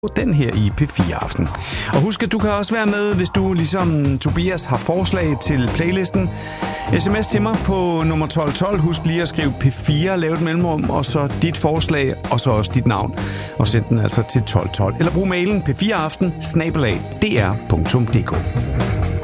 den her i P4 Aften. Og husk, at du kan også være med, hvis du ligesom Tobias har forslag til playlisten. SMS til mig på nummer 1212. Husk lige at skrive P4, lave et mellemrum, og så dit forslag, og så også dit navn. Og send den altså til 1212. Eller brug mailen p4aften@dr.dk.